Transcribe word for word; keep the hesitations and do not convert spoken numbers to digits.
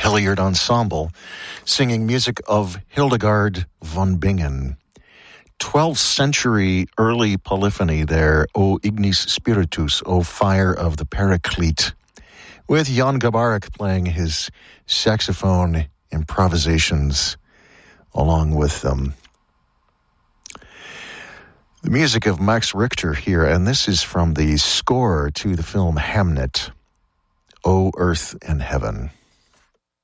Hilliard Ensemble, singing music of Hildegard von Bingen. twelfth century early polyphony there, O Ignis Spiritus, O Fire of the Paraclete, with Jan Gabarek playing his saxophone improvisations along with them. The music of Max Richter here, and this is from the score to the film Hamnet, O Earth and Heaven.